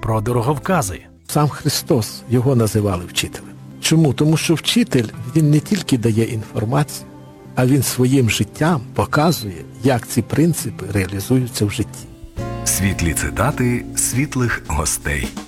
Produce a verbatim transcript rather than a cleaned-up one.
про дороговкази. Сам Христос, його називали вчителем. Чому? Тому що вчитель, він не тільки дає інформацію, а він своїм життям показує, як ці принципи реалізуються в житті. Світлі цитати світлих гостей.